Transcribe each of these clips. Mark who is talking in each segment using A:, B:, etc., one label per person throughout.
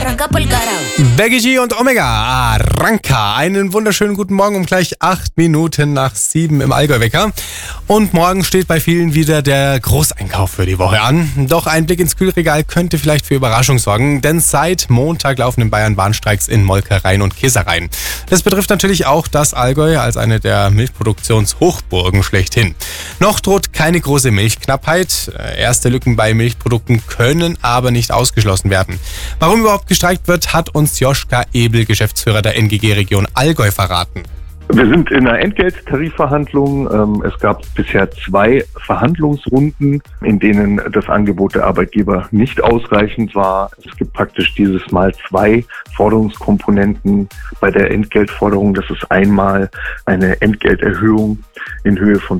A: arranca pa'l carajo.
B: Becky G und Omega, Arranca. Einen wunderschönen guten Morgen um gleich 8 Minuten nach 7 im Allgäu-Wecker. Und morgen steht bei vielen wieder der Großeinkauf für die Woche an. Doch ein Blick ins Kühlregal könnte vielleicht für Überraschung sorgen, denn seit Montag laufen in Bayern Warnstreiks in Molkereien und Käsereien. Das betrifft natürlich auch das Allgäu als eine der Milchproduktionshochburgen schlechthin. Noch droht keine große Milchknappheit. Erste Lücken bei Milchprodukten können aber nicht ausgeschlossen werden. Warum überhaupt gestreikt wird, hat uns Joschka Ebel, Geschäftsführer der NGG Region Allgäu, verraten.
C: Wir sind in einer Entgelttarifverhandlung. Es gab bisher 2 Verhandlungsrunden, in denen das Angebot der Arbeitgeber nicht ausreichend war. Es gibt praktisch dieses Mal 2 Forderungskomponenten bei der Entgeltforderung. Das ist einmal eine Entgelterhöhung in Höhe von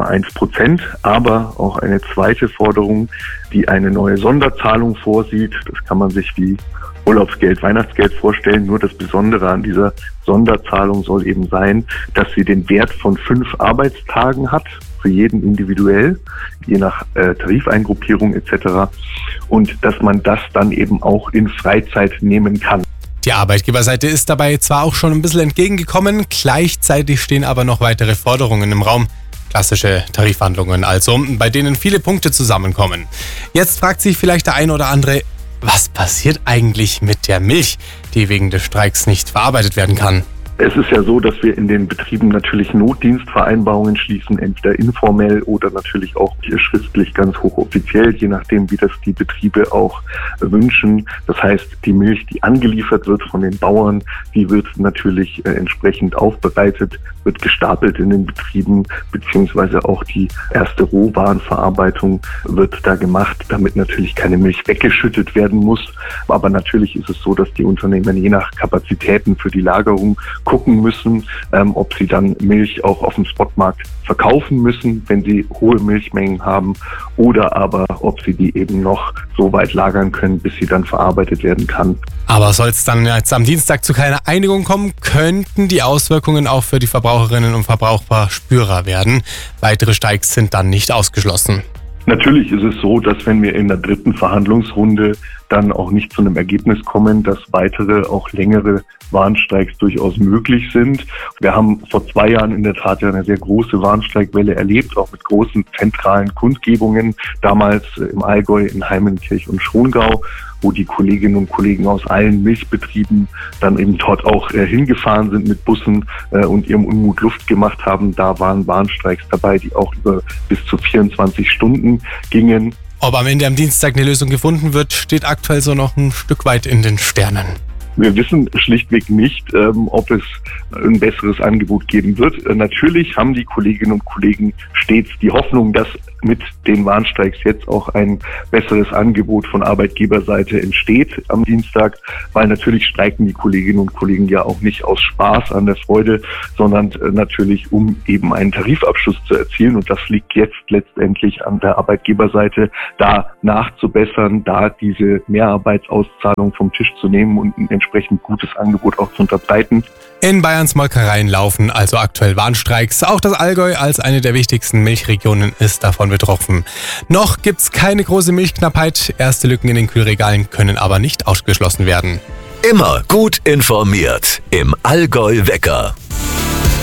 C: 4,1%, aber auch eine zweite Forderung, die eine neue Sonderzahlung vorsieht. Das kann man sich wie Urlaubsgeld, Weihnachtsgeld vorstellen. Nur das Besondere an dieser Sonderzahlung soll eben sein, dass sie den Wert von 5 Arbeitstagen hat, für jeden individuell, je nach Tarifeingruppierung etc. Und dass man das dann eben auch in Freizeit nehmen kann.
B: Die Arbeitgeberseite ist dabei zwar auch schon ein bisschen entgegengekommen, gleichzeitig stehen aber noch weitere Forderungen im Raum. Klassische Tarifverhandlungen also, bei denen viele Punkte zusammenkommen. Jetzt fragt sich vielleicht der ein oder andere, was passiert eigentlich mit der Milch, die wegen des Streiks nicht verarbeitet werden kann?
C: Es ist ja so, dass wir in den Betrieben natürlich Notdienstvereinbarungen schließen, entweder informell oder natürlich auch schriftlich ganz hochoffiziell, je nachdem, wie das die Betriebe auch wünschen. Das heißt, die Milch, die angeliefert wird von den Bauern, die wird natürlich entsprechend aufbereitet, wird gestapelt in den Betrieben, beziehungsweise auch die erste Rohwarenverarbeitung wird da gemacht, damit natürlich keine Milch weggeschüttet werden muss. Aber natürlich ist es so, dass die Unternehmen je nach Kapazitäten für die Lagerung gucken müssen, ob sie dann Milch auch auf dem Spotmarkt verkaufen müssen, wenn sie hohe Milchmengen haben, oder aber ob sie die eben noch so weit lagern können, bis sie dann verarbeitet werden kann.
B: Aber soll es dann jetzt am Dienstag zu keiner Einigung kommen, könnten die Auswirkungen auch für die Verbraucherinnen und Verbraucher spürbar werden. Weitere Streiks sind dann nicht ausgeschlossen.
C: Natürlich ist es so, dass wenn wir in der 3. Verhandlungsrunde dann auch nicht zu einem Ergebnis kommen, dass weitere, auch längere Warnstreiks durchaus möglich sind. Wir haben vor 2 Jahren in der Tat ja eine sehr große Warnstreikwelle erlebt, auch mit großen zentralen Kundgebungen, damals im Allgäu, in Heimenkirch und Schongau, wo die Kolleginnen und Kollegen aus allen Milchbetrieben dann eben dort auch hingefahren sind mit Bussen und ihrem Unmut Luft gemacht haben. Da waren Warnstreiks dabei, die auch über bis zu 24 Stunden gingen.
B: Ob am Ende am Dienstag eine Lösung gefunden wird, steht aktuell so noch ein Stück weit in den Sternen.
C: Wir wissen schlichtweg nicht, ob es ein besseres Angebot geben wird. Natürlich haben die Kolleginnen und Kollegen stets die Hoffnung, dass mit den Warnstreiks jetzt auch ein besseres Angebot von Arbeitgeberseite entsteht am Dienstag, weil natürlich streiken die Kolleginnen und Kollegen ja auch nicht aus Spaß an der Freude, sondern natürlich, um eben einen Tarifabschluss zu erzielen. Und das liegt jetzt letztendlich an der Arbeitgeberseite, da nachzubessern, da diese Mehrarbeitsauszahlung vom Tisch zu nehmen und ein entsprechend gutes Angebot auch zu unterbreiten.
B: In Bayerns Molkereien laufen also aktuell Warnstreiks. Auch das Allgäu als eine der wichtigsten Milchregionen ist davon betroffen. Noch gibt's keine große Milchknappheit. Erste Lücken in den Kühlregalen können aber nicht ausgeschlossen werden.
D: Immer gut informiert im Allgäu-Wecker.